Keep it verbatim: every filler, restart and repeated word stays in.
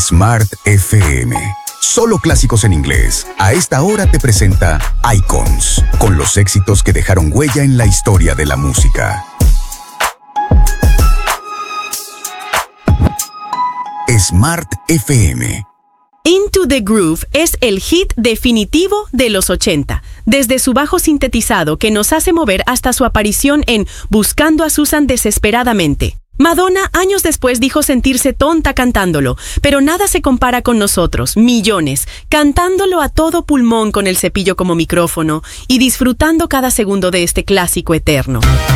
Smart F M. Solo clásicos en inglés. A esta hora te presenta Icons, con los éxitos que dejaron huella en la historia de la música. Smart F M. Into the Groove es el hit definitivo de los ochenta, desde su bajo sintetizado que nos hace mover hasta su aparición en Buscando a Susan desesperadamente. Madonna años después dijo sentirse tonta cantándolo, pero nada se compara con nosotros, millones, cantándolo a todo pulmón con el cepillo como micrófono y disfrutando cada segundo de este clásico eterno.